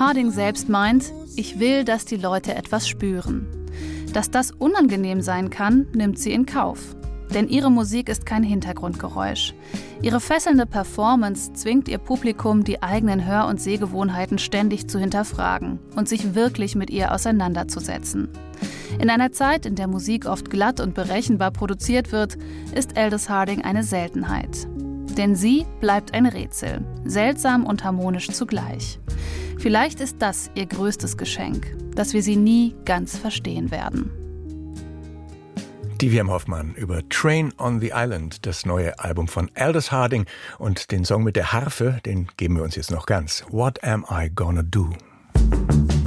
Harding selbst meint, ich will, dass die Leute etwas spüren. Dass das unangenehm sein kann, nimmt sie in Kauf. Denn ihre Musik ist kein Hintergrundgeräusch. Ihre fesselnde Performance zwingt ihr Publikum, die eigenen Hör- und Sehgewohnheiten ständig zu hinterfragen und sich wirklich mit ihr auseinanderzusetzen. In einer Zeit, in der Musik oft glatt und berechenbar produziert wird, ist Aldous Harding eine Seltenheit. Denn sie bleibt ein Rätsel, seltsam und harmonisch zugleich. Vielleicht ist das ihr größtes Geschenk, dass wir sie nie ganz verstehen werden. Die W.M. Hoffmann über Train on the Island, das neue Album von Aldous Harding, und den Song mit der Harfe, den geben wir uns jetzt noch ganz. What am I gonna do?